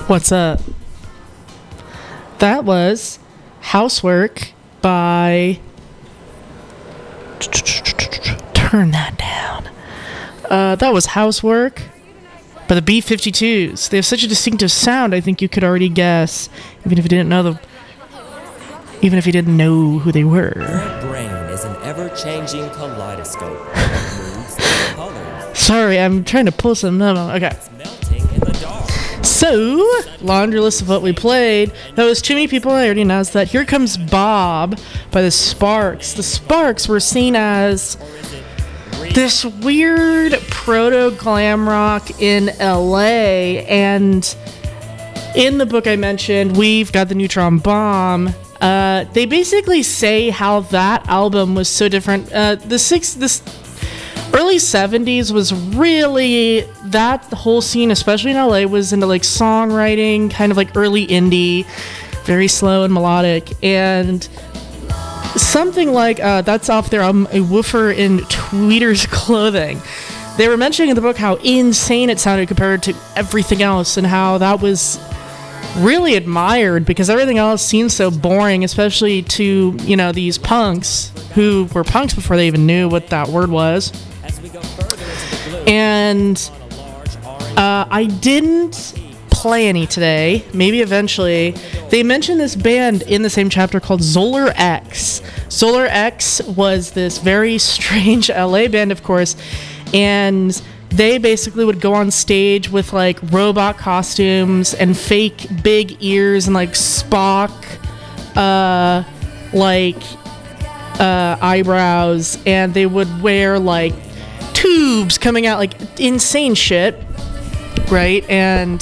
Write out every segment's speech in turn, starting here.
What's up? That was Housework by... Turn that down. That was Housework by the B-52s. They have such a distinctive sound, I think you could already guess, even if you didn't know who they were. Your brain is an ever-changing kaleidoscope of moods and colors. Sorry, I'm trying to pull some... Okay. It's melting in the dark. So, laundry list of what we played. That was Too Many People. I already announced that. Here Comes Bob by the Sparks. The Sparks were seen as this weird proto-glam rock in LA. And in the book I mentioned, We've Got the Neutron Bomb. They basically say how that album was so different. This early 70s was really the whole scene, especially in LA, was into like songwriting, kind of like early indie, very slow and melodic, and something like that's off their album A Woofer in Tweeter's Clothing. They were mentioning in the book how insane it sounded compared to everything else, and how that was really admired because everything else seemed so boring, especially to, these punks who were punks before they even knew what that word was. And I didn't play any today. Maybe eventually. They mentioned this band in the same chapter called Zolar X. Zolar X was this very strange LA band, of course, and they basically would go on stage with like robot costumes and fake big ears and like Spock eyebrows, and they would wear like tubes coming out, like insane shit, right? And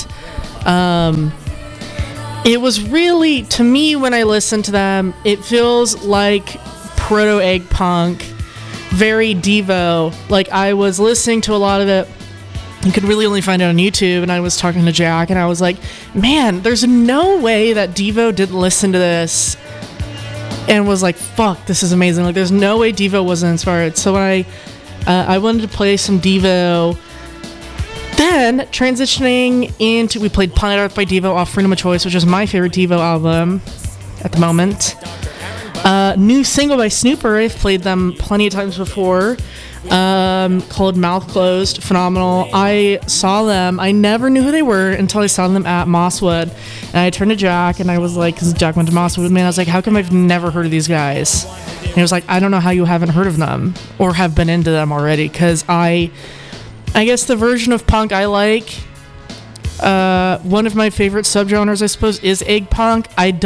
it was really, to me, when I listen to them, it feels like proto-egg punk, very Devo. Like, I was listening to a lot of it. You could really only find it on YouTube, and I was talking to Jack, and I was like, man, there's no way that Devo didn't listen to this and was like, fuck, this is amazing. Like, there's no way Devo wasn't inspired. So when I wanted to play some Devo. Then, transitioning into... We played Planet Earth by Devo off Freedom of Choice, which is my favorite Devo album at the moment. New single by Snooper. I've played them plenty of times before. Called Mouth Closed. Phenomenal. I saw them. I never knew who they were until I saw them at Mosswood. And I turned to Jack, and I was like... Because Jack went to Mosswood with me, and I was like, how come I've never heard of these guys? And he was like, I don't know how you haven't heard of them or have been into them already, because I guess the version of punk I like, one of my favorite subgenres, I suppose, is egg punk.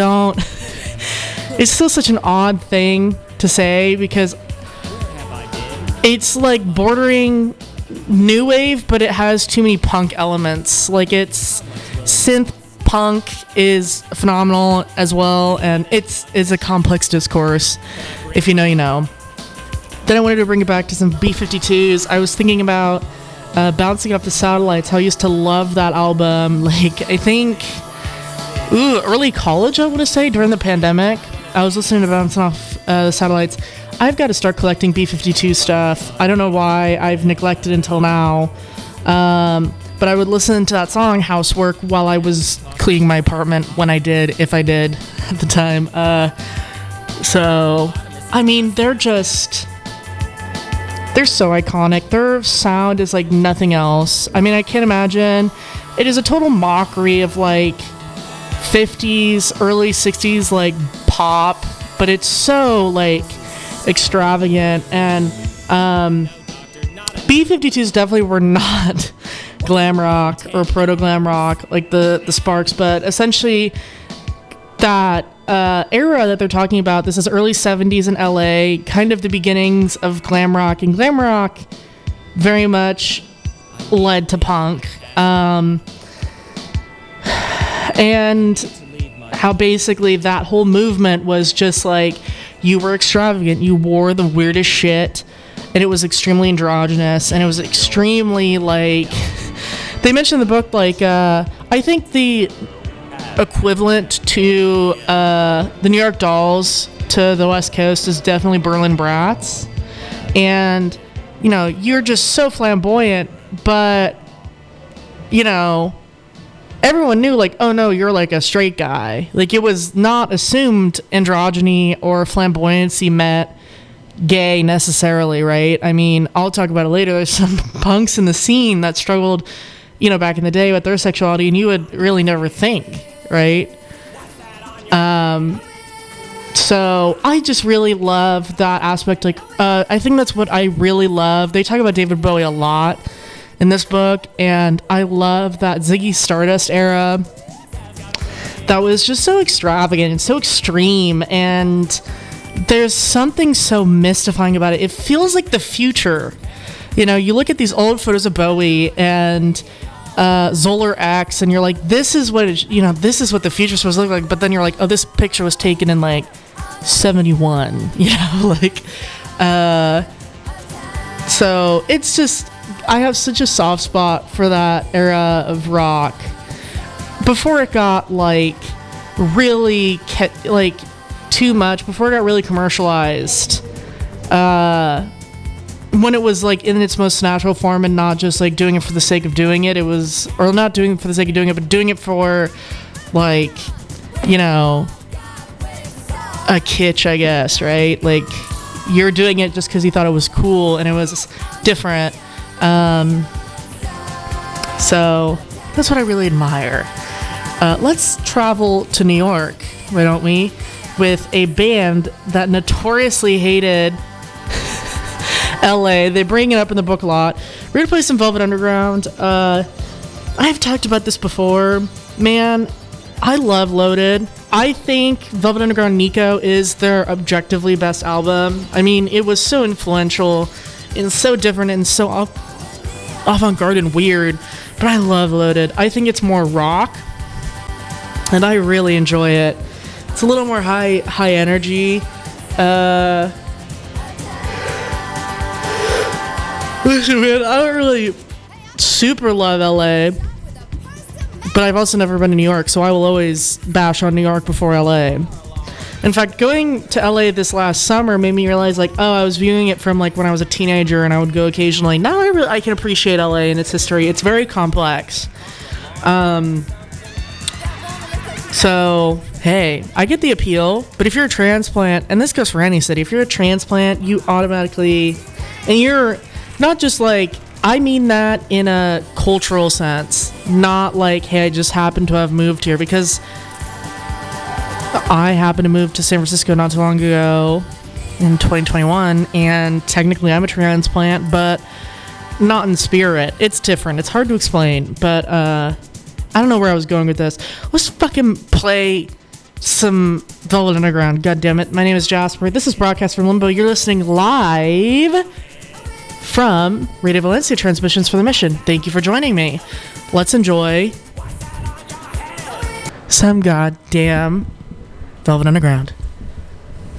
It's still such an odd thing to say because it's like bordering new wave, but it has too many punk elements. Like, it's synth punk is phenomenal as well, and it's a complex discourse. If you know, you know. Then I wanted to bring it back to some B-52s. I was thinking about Bouncing Off the Satellites, how I used to love that album. Like, I think, early college, I want to say, during the pandemic. I was listening to Bouncing Off the Satellites. I've got to start collecting B-52 stuff. I don't know why I've neglected until now. But I would listen to that song, Housework, while I was cleaning my apartment, when I did, if I did, at the time. So, I mean, they're so iconic. Their sound is like nothing else. I mean, I can't imagine. It is a total mockery of like 50s, early 60s, like pop, but it's so like extravagant. And B-52s definitely were not glam rock or proto-glam rock like the Sparks, but essentially that era that they're talking about, this is early 70s in LA, kind of the beginnings of glam rock, and glam rock very much led to punk, and how basically that whole movement was just like, you were extravagant, you wore the weirdest shit, and it was extremely androgynous, and it was extremely like, they mentioned in the book, like, I think the equivalent to the New York Dolls to the West Coast is definitely Berlin Brats. And, you know, you're just so flamboyant, but, you know, everyone knew, like, oh no, you're like a straight guy. Like, it was not assumed androgyny or flamboyancy meant gay necessarily, right? I mean, I'll talk about it later. There's some punks in the scene that struggled, you know, back in the day with their sexuality, and you would really never think, right? So I just really love that aspect. Like, I think that's what I really love. They talk about David Bowie a lot in this book, and I love that Ziggy Stardust era that was just so extravagant and so extreme, and there's something so mystifying about it. It feels like the future. You know, you look at these old photos of Bowie and Zoller X, and you're like, this is what this is what the future supposed to look like. But then you're like, oh, this picture was taken in like 71. You know, like, so it's just, I have such a soft spot for that era of rock before it got like really too much, before it got really commercialized. When it was like in its most natural form and not just like doing it for the sake of doing it, or not doing it for the sake of doing it, but doing it for like, you know, a kitsch, I guess, right? Like, you're doing it just because you thought it was cool and it was different. So that's what I really admire. Let's travel to New York, why don't we? With a band that notoriously hated LA. They bring it up in the book a lot. We're gonna play some Velvet Underground. I've talked about this before. Man, I love Loaded. I think Velvet Underground Nico is their objectively best album. I mean, it was so influential and so different and so avant-garde and weird, but I love Loaded. I think it's more rock, and I really enjoy it. It's a little more high energy. Listen, man, I don't really super love LA, but I've also never been to New York, so I will always bash on New York before LA. In fact, going to LA this last summer made me realize, like, oh, I was viewing it from like when I was a teenager and I would go occasionally. Now I can appreciate LA and its history. It's very complex. So, hey, I get the appeal, but if you're a transplant, and this goes for any city, if you're a transplant, you automatically, and you're not just like, I mean that in a cultural sense, not like, hey, I just happen to have moved here, because I happened to move to San Francisco not too long ago in 2021, and technically I'm a transplant, but not in spirit. It's different. It's hard to explain, but I don't know where I was going with this. Let's fucking play some Velvet Underground. God damn it. My name is Jasper. This is Broadcast from Limbo. You're listening live from Radio Valencia Transmissions for the Mission. Thank you for joining me. Let's enjoy some goddamn Velvet Underground.